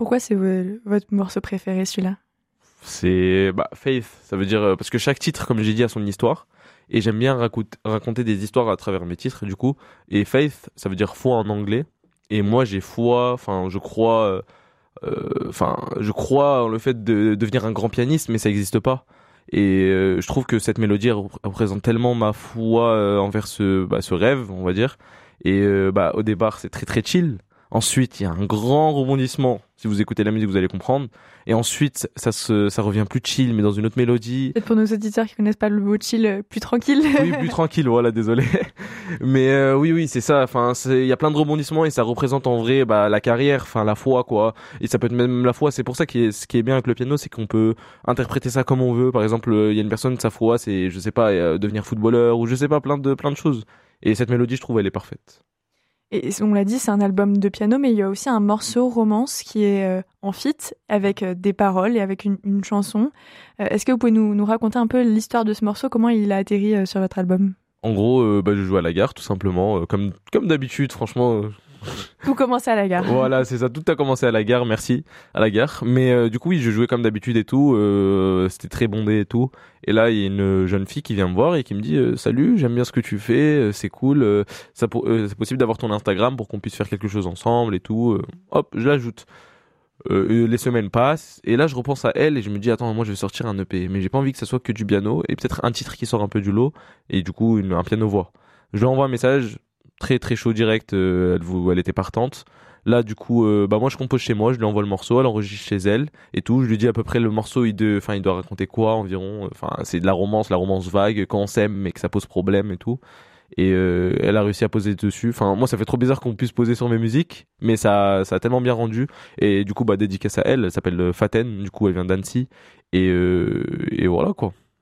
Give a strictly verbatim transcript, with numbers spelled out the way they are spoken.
Pourquoi c'est v- votre morceau préféré, celui-là? C'est bah, Faith, ça veut dire euh, parce que chaque titre, comme j'ai dit, a son histoire et j'aime bien racou- raconter des histoires à travers mes titres du coup. Et Faith, ça veut dire foi en anglais. Et moi, j'ai foi, enfin, je crois, euh, euh, enfin, je crois en le fait de devenir un grand pianiste, mais ça n'existe pas. Et euh, je trouve que cette mélodie elle repré- représente tellement ma foi euh, envers ce, bah, ce rêve, on va dire. Et euh, bah, au départ, c'est très très chill. Ensuite, il y a un grand rebondissement. Si vous écoutez la musique, vous allez comprendre. Et ensuite, ça se, ça revient plus chill, mais dans une autre mélodie. Peut-être pour nos auditeurs qui connaissent pas le mot chill, euh, plus tranquille. Oui, plus tranquille, voilà, désolé. Mais euh, oui, oui, c'est ça. Enfin, c'est- il y a plein de rebondissements et ça représente en vrai bah, la carrière, enfin la foi, quoi. Et ça peut être même la foi. C'est pour ça que ce qui est bien avec le piano, c'est qu'on peut interpréter ça comme on veut. Par exemple, euh, il y a une personne, sa foi, c'est, je sais pas, euh, devenir footballeur ou je sais pas, plein de, plein de choses. Et cette mélodie, je trouve, elle est parfaite. Et on l'a dit, c'est un album de piano, mais il y a aussi un morceau romance qui est euh, en feat avec euh, des paroles et avec une, une chanson. Euh, est-ce que vous pouvez nous, nous raconter un peu l'histoire de ce morceau, comment il a atterri euh, sur votre album? En gros, euh, bah, je joue à la gare, tout simplement, euh, comme, comme d'habitude, franchement. euh, Tout commence à la gare. Voilà, c'est ça. Tout a commencé à la gare, merci, à la gare. Mais euh, du coup, oui, je jouais comme d'habitude et tout. Euh, c'était très bondé et tout. Et là, il y a une jeune fille qui vient me voir et qui me dit euh, salut, j'aime bien ce que tu fais, euh, c'est cool. Euh, ça, pour- euh, c'est possible d'avoir ton Instagram pour qu'on puisse faire quelque chose ensemble et tout. Euh, hop, je l'ajoute. Euh, euh, les semaines passent et là, je repense à elle et je me dis attends, moi, je vais sortir un E P, mais j'ai pas envie que ça soit que du piano et peut-être un titre qui sort un peu du lot et du coup, une, un piano voix. Je lui envoie un message très très chaud direct. Euh, elle, vou- elle était partante. Là, du coup, euh, bah moi je compose chez moi, je lui envoie le morceau, elle enregistre chez elle et tout. Je lui dis à peu près le morceau, il de, enfin il doit raconter quoi environ. Enfin c'est de la romance, la romance vague quand on s'aime mais que ça pose problème et tout. Et euh, elle a réussi à poser dessus. Enfin moi ça fait trop bizarre qu'on puisse poser sur mes musiques, mais ça ça a tellement bien rendu. Et du coup bah dédicace à elle, elle s'appelle euh, Faten, du coup elle vient d'Annecy et euh, et voilà quoi.